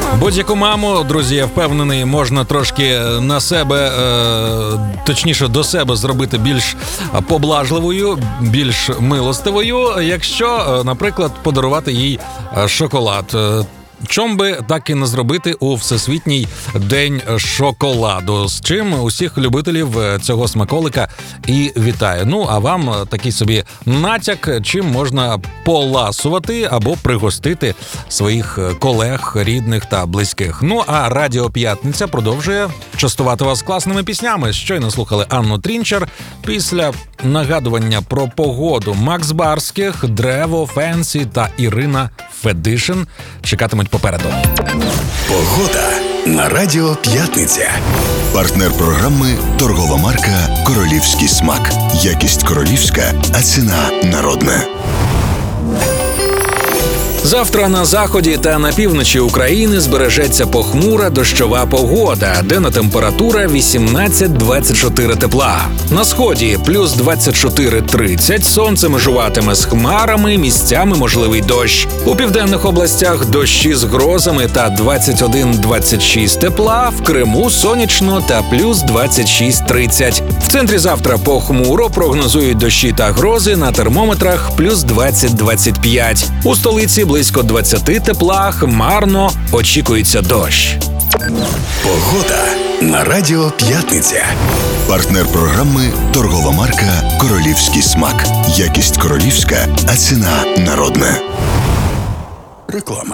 Будь-яку маму, друзі, я впевнений, можна трошки на себе, точніше до себе зробити більш поблажливою, більш милостивою, якщо, наприклад, подарувати їй шоколад. Чом би так і не зробити у Всесвітній день шоколаду, з чим усіх любителів цього смаколика і вітаю. Ну, а вам такий собі натяк, чим можна поласувати або пригостити своїх колег, рідних та близьких. Ну, а Радіо П'ятниця продовжує частувати вас класними піснями. Щойно слухали Анну Трінчер. Після нагадування про погоду Макс Барських, Древо, Фенсі та Ірина Федишин чекатимуть попереду. Погода на Радіо П'ятниця. Партнер програми – торгова марка «Королівський смак». Якість королівська, а ціна народна. Завтра на заході та на півночі України збережеться похмура дощова погода, денна температура 18-24 тепла. На сході плюс 24-30, сонце межуватиме з хмарами, місцями можливий дощ. У південних областях дощі з грозами та 21-26 тепла, в Криму сонячно та плюс 26-30. В центрі завтра похмуро, прогнозують дощі та грози, на термометрах плюс 20-25. У столиці близько 20 тепла, хмарно, очікується дощ. Погода на Радіо П'ятниця. Партнер програми – торгова марка «Королівський смак». Якість королівська, а ціна народна. Реклама.